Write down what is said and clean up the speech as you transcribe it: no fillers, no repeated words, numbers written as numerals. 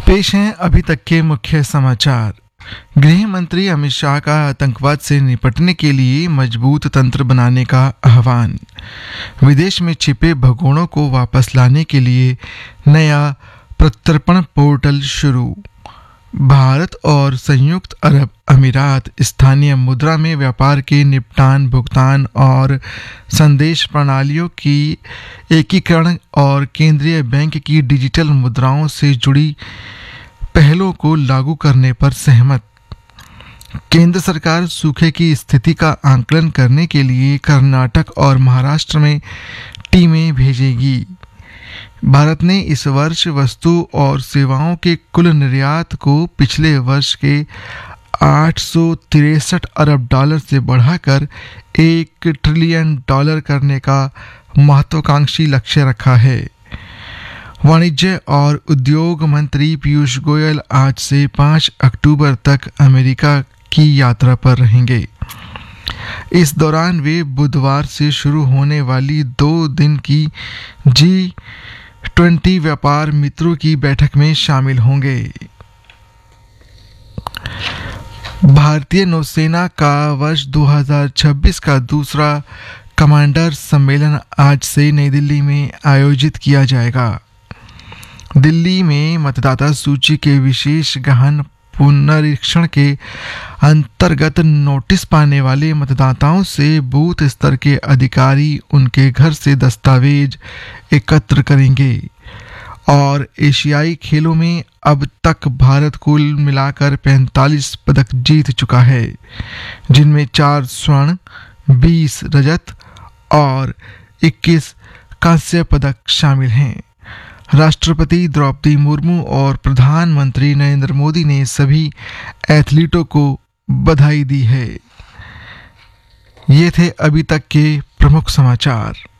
पेश हैं अभी तक के मुख्य समाचार। गृह मंत्री अमित शाह का आतंकवाद से निपटने के लिए मजबूत तंत्र बनाने का आह्वान। विदेश में छिपे भगोड़ों को वापस लाने के लिए नया प्रत्यर्पण पोर्टल शुरू। भारत और संयुक्त अरब अमीरात स्थानीय मुद्रा में व्यापार के निपटान, भुगतान और संदेश प्रणालियों की एकीकरण और केंद्रीय बैंक की डिजिटल मुद्राओं से जुड़ी पहलों को लागू करने पर सहमत। केंद्र सरकार सूखे की स्थिति का आकलन करने के लिए कर्नाटक और महाराष्ट्र में टीमें भेजेगी। भारत ने इस वर्ष वस्तु और सेवाओं के कुल निर्यात को पिछले वर्ष के 863 अरब डॉलर से बढ़ाकर $1 ट्रिलियन करने का महत्वाकांक्षी लक्ष्य रखा है। वाणिज्य और उद्योग मंत्री पीयूष गोयल आज से 5 अक्टूबर तक अमेरिका की यात्रा पर रहेंगे। इस दौरान वे बुधवार से शुरू होने वाली 2 दिन की G20 व्यापार मित्रों की बैठक में शामिल होंगे। भारतीय नौसेना का वर्ष 2026 का दूसरा कमांडर सम्मेलन आज से नई दिल्ली में आयोजित किया जाएगा। दिल्ली में मतदाता सूची के विशेष गहन पुनरीक्षण के अंतर्गत नोटिस पाने वाले मतदाताओं से बूथ स्तर के अधिकारी उनके घर से दस्तावेज एकत्र करेंगे। और एशियाई खेलों में अब तक भारत कुल मिलाकर 45 पदक जीत चुका है, जिनमें 4 स्वर्ण, 20 रजत और 21 कांस्य पदक शामिल हैं। राष्ट्रपति द्रौपदी मुर्मू और प्रधानमंत्री नरेंद्र मोदी ने सभी एथलीटों को बधाई दी है। ये थे अभी तक के प्रमुख समाचार।